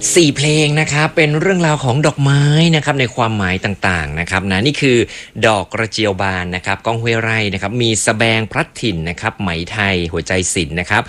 4เพลงนะครับเป็นเรื่องราวของดอกไม้นะครับในความหมายต่างๆนะครับนะนี่คือดอกกระเจียวบานนะครับก้องห้วยไร่นะครับมีสแบงพลัดถิ่นนะครับไหมไทยหัวใจศิลป์นะครับ